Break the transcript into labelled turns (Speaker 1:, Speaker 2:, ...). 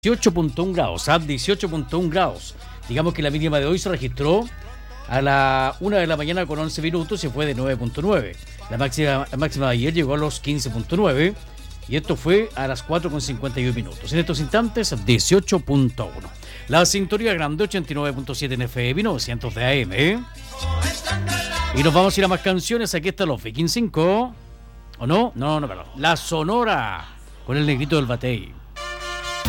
Speaker 1: 18.1 grados, 18.1 grados. Digamos que la mínima de hoy se registró a la 1 de la mañana con 11 minutos y fue de 9.9. La máxima de ayer llegó a los 15.9 y esto fue a las 4 con 51 minutos. En estos instantes, 18.1. La sintonía grande, 89.7 en FM, 900 de AM. Y nos vamos a ir a más canciones. Aquí están los Vikings 5. ¿O no? No, perdón. La Sonora con el negrito del Batey.